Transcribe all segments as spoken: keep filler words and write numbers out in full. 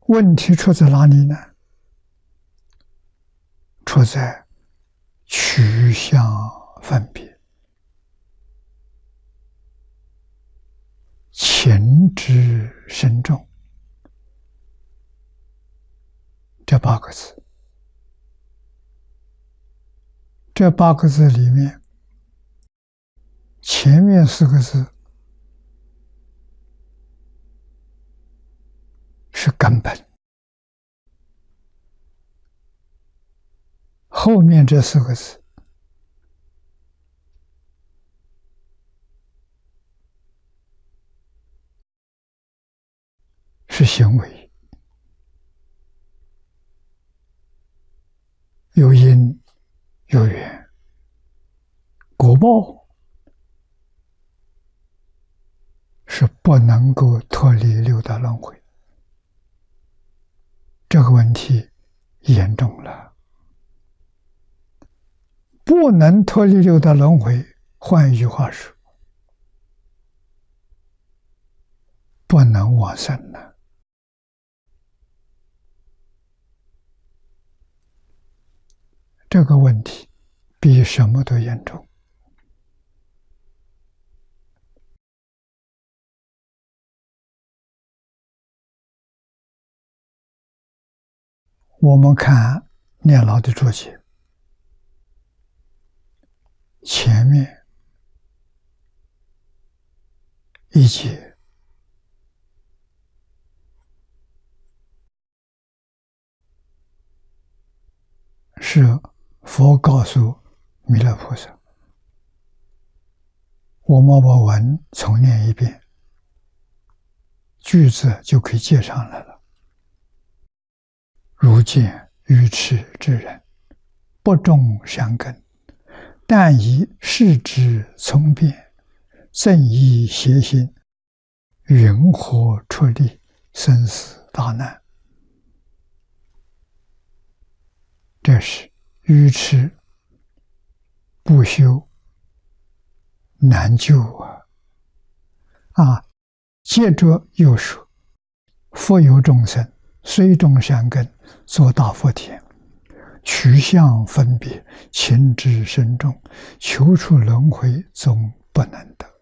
问题出在哪里呢？出在取向分别，情之深重，这八个字。这八个字里面，前面四个字是根本，后面这四个字是行为，有因有缘，果报是不能够脱离六道轮回。这个问题严重了，不能脱离六道轮回，换一句话说，不能往生了。这个问题比什么都严重。我们看念老的注解，前面一节是佛告诉弥勒菩萨，我们把文重念一遍，句子就可以接上来了。如见愚痴之人，不种善根，但以世之聪辩，正以邪心，云何出离生死大难？这是愚痴不修，难救啊！啊，接着又说，复有众生，虽种善根，作大福田，取向分别，情之深重，求出轮回，总不能得。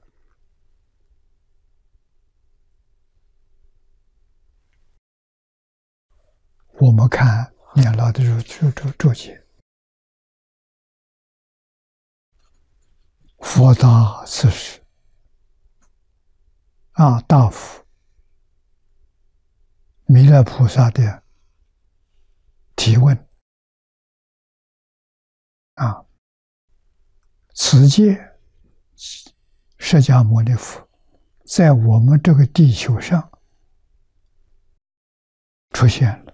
我们看念老的注注注解，佛答此时，啊，大福弥勒菩萨的提问啊，此界释迦牟尼佛在我们这个地球上出现了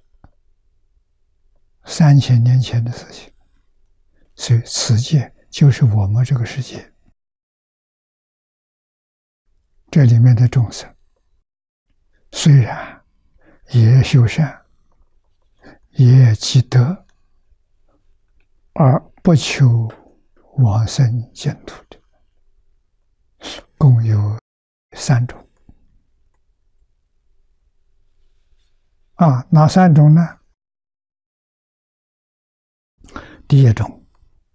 三千年前的事情，所以此界就是我们这个世界。这里面的众生虽然也修善，也积德，而不求往生净土的，共有三种。啊，哪三种呢？第一种，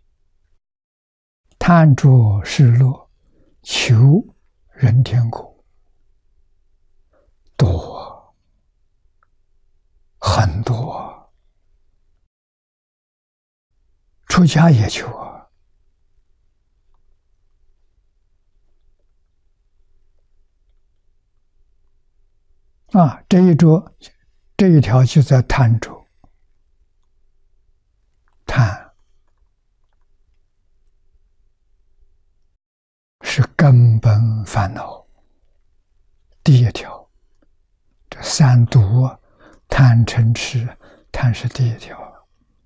贪着世乐，求人天国，多，很多，出家也求啊。啊，这一桌，这一条就在贪着，贪是根本烦恼，第一条。这三毒，贪嗔痴，贪是第一条。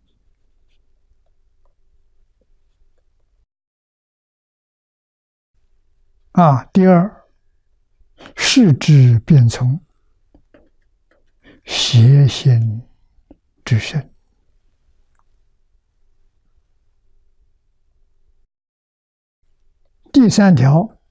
啊，第二，世之变从，邪心之身。第三条，